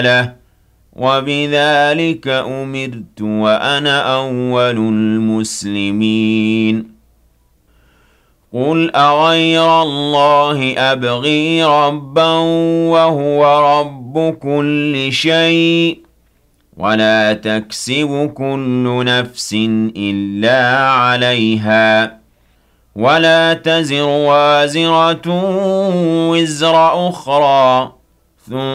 له وبذلك أمرت وأنا أول المسلمين قل أغير الله أبغي ربا وهو رب كل شيء ولا تكسب كل نفس إلا عليها ولا تزر وازرة وزر أخرى